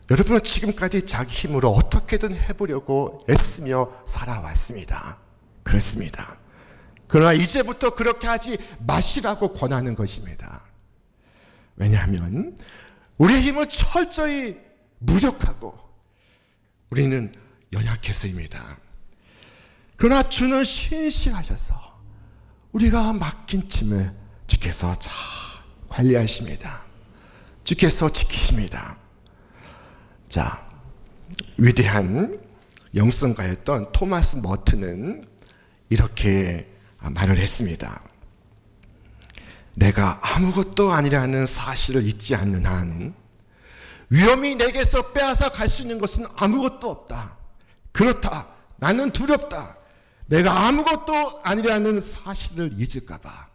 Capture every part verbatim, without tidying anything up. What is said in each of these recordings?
여러분은 지금까지 자기 힘으로 어떻게든 해보려고 애쓰며 살아왔습니다. 그렇습니다. 그러나 이제부터 그렇게 하지 마시라고 권하는 것입니다. 왜냐하면 우리의 힘은 철저히 무력하고 우리는 연약해서입니다. 그러나 주는 신실하셔서 우리가 맡긴 짐을 주께서 잘 관리하십니다. 주께서 지키십니다. 자, 위대한 영성가였던 토마스 머튼은 이렇게 말을 했습니다. 내가 아무것도 아니라는 사실을 잊지 않는 한 위험이 내게서 빼앗아 갈 수 있는 것은 아무것도 없다. 그렇다. 나는 두렵다. 내가 아무것도 아니라는 사실을 잊을까 봐.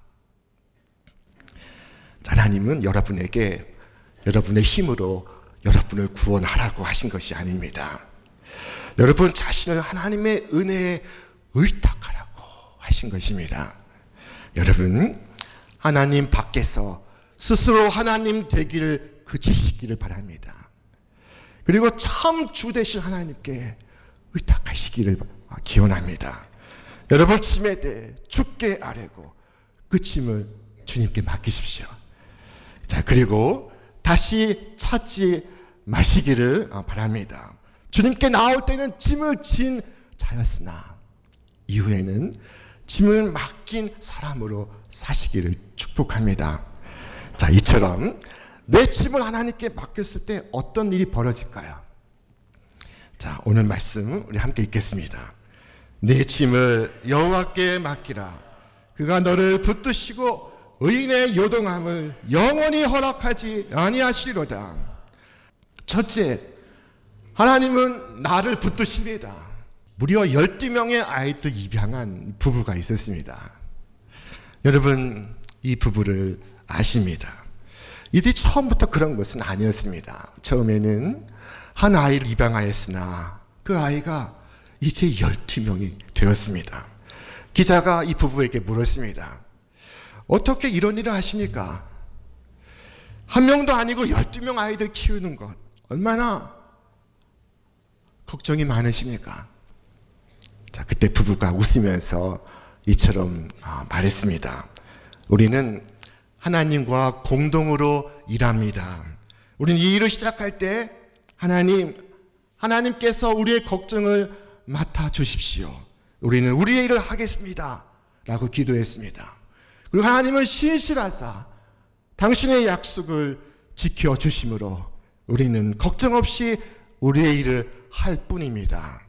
하나님은 여러분에게 여러분의 힘으로 여러분을 구원하라고 하신 것이 아닙니다. 여러분 자신을 하나님의 은혜에 의탁하라고 하신 것입니다. 여러분 하나님 밖에서 스스로 하나님 되기를 그치시기를 바랍니다. 그리고 참 주 되신 하나님께 의탁하시기를 기원합니다. 여러분 짐에 대해 주께 아뢰고 그 짐을 주님께 맡기십시오. 자, 그리고 다시 찾지 마시기를 바랍니다. 주님께 나올 때는 짐을 진 자였으나 이후에는 짐을 맡긴 사람으로 사시기를 축복합니다. 자, 이처럼 내 짐을 하나님께 맡겼을 때 어떤 일이 벌어질까요? 자, 오늘 말씀 우리 함께 읽겠습니다. 내 짐을 여호와께 맡기라. 그가 너를 붙드시고 의인의 요동함을 영원히 허락하지 아니하시리로다. 첫째, 하나님은 나를 붙드십니다. 무려 열두 명의 아이들 입양한 부부가 있었습니다. 여러분 이 부부를 아십니다. 이들이 처음부터 그런 것은 아니었습니다. 처음에는 한 아이를 입양하였으나 그 아이가 이제 열두 명이 되었습니다. 기자가 이 부부에게 물었습니다. 어떻게 이런 일을 하십니까? 한 명도 아니고 열두 명 아이들 키우는 것 얼마나 걱정이 많으십니까? 자, 그때 부부가 웃으면서 이처럼 말했습니다. 우리는 하나님과 공동으로 일합니다. 우리는 이 일을 시작할 때 하나님, 하나님께서 우리의 걱정을 맡아주십시오. 우리는 우리의 일을 하겠습니다. 라고 기도했습니다. 그리고 하나님은 신실하사 당신의 약속을 지켜주심으로 우리는 걱정 없이 우리의 일을 할 뿐입니다.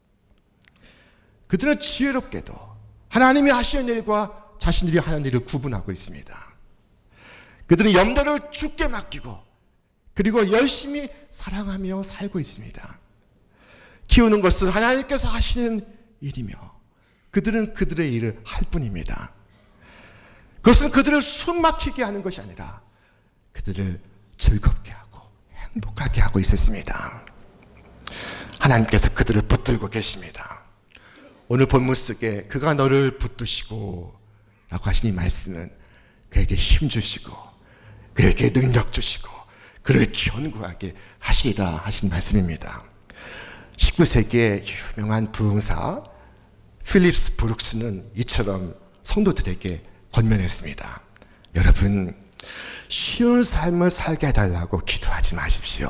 그들은 지혜롭게도 하나님이 하시는 일과 자신들이 하는 일을 구분하고 있습니다. 그들은 염려를 주께 맡기고 그리고 열심히 사랑하며 살고 있습니다. 키우는 것은 하나님께서 하시는 일이며 그들은 그들의 일을 할 뿐입니다. 그것은 그들을 숨막히게 하는 것이 아니라 그들을 즐겁게 하고 행복하게 하고 있었습니다. 하나님께서 그들을 붙들고 계십니다. 오늘 본문 속에 그가 너를 붙드시고 라고 하신 이 말씀은 그에게 힘 주시고 그에게 능력 주시고 그를 견고하게 하시리라 하신 말씀입니다. 십구 세기의 유명한 부흥사 필립스 브룩스는 이처럼 성도들에게 권면했습니다. 여러분, 쉬운 삶을 살게 해달라고 기도하지 마십시오.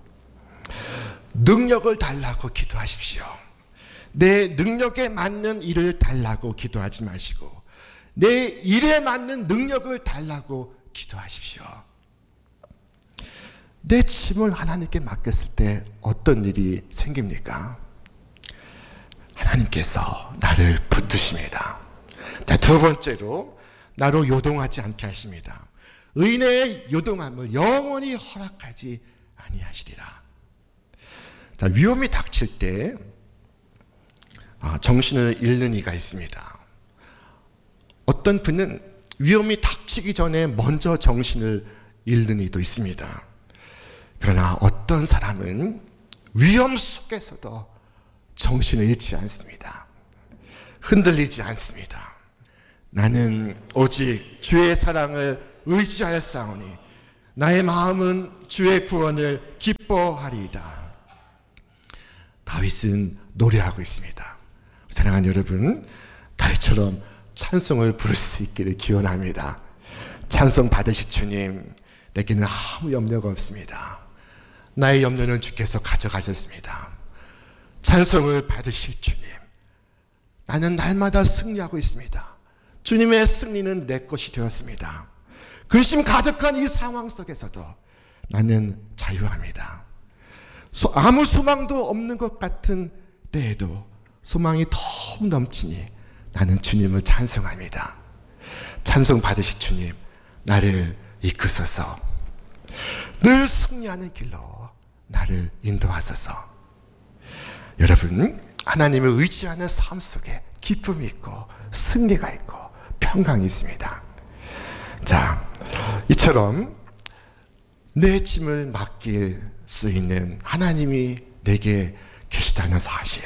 능력을 달라고 기도하십시오. 내 능력에 맞는 일을 달라고 기도하지 마시고 내 일에 맞는 능력을 달라고 기도하십시오. 내 짐을 하나님께 맡겼을 때 어떤 일이 생깁니까? 하나님께서 나를 붙드십니다. 자, 두 번째로 나로 요동하지 않게 하십니다. 의인의 요동함을 영원히 허락하지 아니하시리라. 자, 위험이 닥칠 때 정신을 잃는 이가 있습니다. 어떤 분은 위험이 닥치기 전에 먼저 정신을 잃는 이도 있습니다. 그러나 어떤 사람은 위험 속에서도 정신을 잃지 않습니다. 흔들리지 않습니다. 나는 오직 주의 사랑을 의지하였사오니 나의 마음은 주의 구원을 기뻐 기뻐하리이다. 다윗은 노래하고 있습니다. 사랑하는 여러분, 다윗처럼 찬송을 부를 수 있기를 기원합니다. 찬송 받으실 주님, 내게는 아무 염려가 없습니다. 나의 염려는 주께서 가져가셨습니다. 찬송을 받으실 주님, 나는 날마다 승리하고 있습니다. 주님의 승리는 내 것이 되었습니다. 근심 가득한 이 상황 속에서도 나는 자유합니다. 아무 소망도 없는 것 같은 때에도 소망이 더욱 넘치니 나는 주님을 찬송합니다. 찬송 받으실 주님, 나를 이끄소서. 늘 승리하는 길로 나를 인도하소서. 여러분, 하나님을 의지하는 삶 속에 기쁨이 있고 승리가 있고 평강이 있습니다. 자, 이처럼 내 짐을 맡길 수 있는 하나님이 내게 계시다는 사실,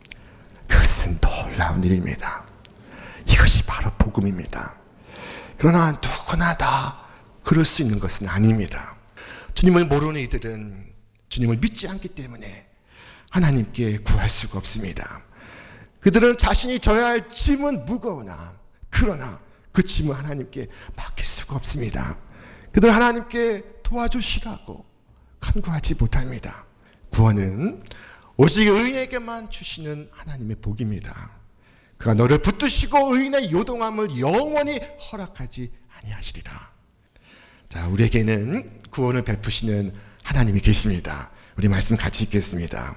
그것은 놀라운 일입니다. 이것이 바로 복음입니다. 그러나 누구나 다 그럴 수 있는 것은 아닙니다. 주님을 모르는 이들은 주님을 믿지 않기 때문에 하나님께 구할 수가 없습니다. 그들은 자신이 져야 할 짐은 무거우나, 그러나 그 짐을 하나님께 맡길 수가 없습니다. 그들은 하나님께 도와주시라고 간구하지 못합니다. 구원은 오직 의인에게만 주시는 하나님의 복입니다. 그가 너를 붙드시고 의인의 요동함을 영원히 허락하지 아니하시리라. 자, 우리에게는 구원을 베푸시는 하나님이 계십니다. 우리 말씀 같이 읽겠습니다.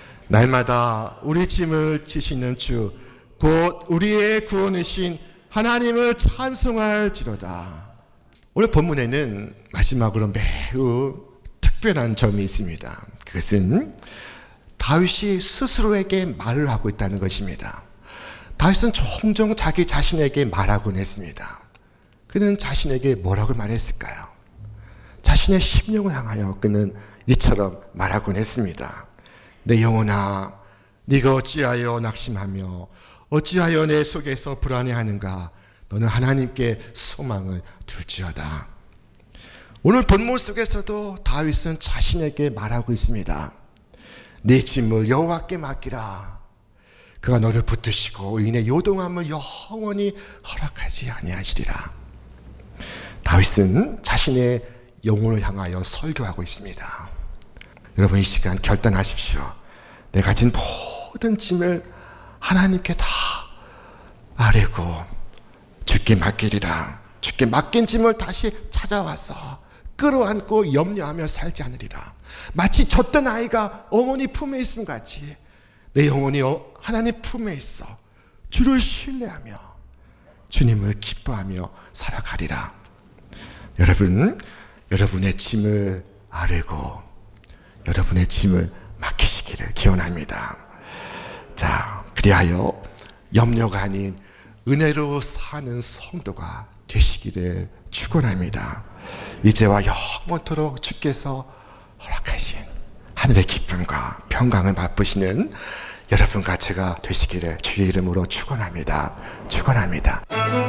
날마다 우리 짐을 지시는 주, 곧 우리의 구원이신 하나님을 찬송할지로다. 오늘 본문에는 마지막으로 매우 특별한 점이 있습니다. 그것은 다윗이 스스로에게 말을 하고 있다는 것입니다. 다윗은 종종 자기 자신에게 말하곤 했습니다. 그는 자신에게 뭐라고 말했을까요? 자신의 심령을 향하여 그는 이처럼 말하곤 했습니다. 내 영혼아, 네가 어찌하여 낙심하며 어찌하여 내 속에서 불안해하는가? 너는 하나님께 소망을 둘지어다. 오늘 본문 속에서도 다윗은 자신에게 말하고 있습니다. 네 짐을 여호와께 맡기라. 그가 너를 붙드시고 의인의 요동함을 영원히 허락하지 아니하시리라. 다윗은 자신의 영혼을 향하여 설교하고 있습니다. 여러분, 이 시간 결단하십시오. 내가 가진 모든 짐을 하나님께 다 아뢰고 주께 맡기리라. 주께 맡긴 짐을 다시 찾아와서 끌어안고 염려하며 살지 않으리라. 마치 젖던 아이가 어머니 품에 있음 같이 내 영혼이 하나님 품에 있어 주를 신뢰하며 주님을 기뻐하며 살아가리라. 여러분, 여러분의 짐을 아뢰고 여러분의 짐을 맡기시기를 기원합니다. 자, 그리하여 염려가 아닌 은혜로 사는 성도가 되시기를 축원합니다. 이제와 영원토록 주께서 허락하신 하늘의 기쁨과 평강을 맛보시는 여러분과 제가 되시기를 주의 이름으로 축원합니다. 축원합니다.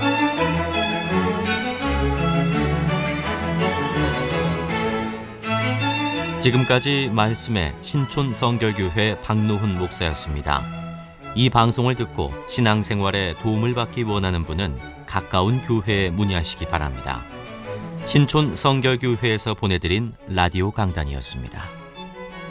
지금까지 말씀의 신촌 성결교회 박노훈 목사였습니다. 이 방송을 듣고 신앙생활에 도움을 받기 원하는 분은 가까운 교회에 문의하시기 바랍니다. 신촌 성결교회에서 보내드린 라디오 강단이었습니다.